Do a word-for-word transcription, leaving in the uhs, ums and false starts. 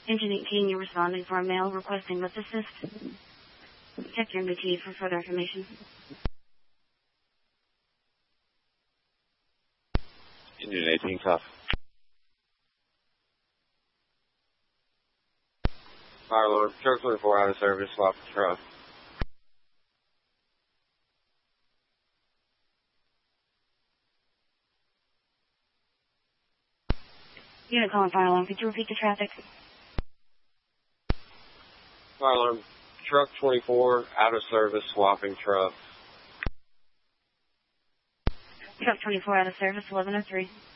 Engine eighteen, you're responding for a mail requesting lift assist. Check your M B T for further information. Engine eighteen, tough. Fire alarm, truck twenty-four out of service, swap the truck. Unit calling fire alarm, could you repeat the traffic? Fire alarm, truck twenty-four out of service, swapping truck. Truck twenty-four out of service, eleven oh three.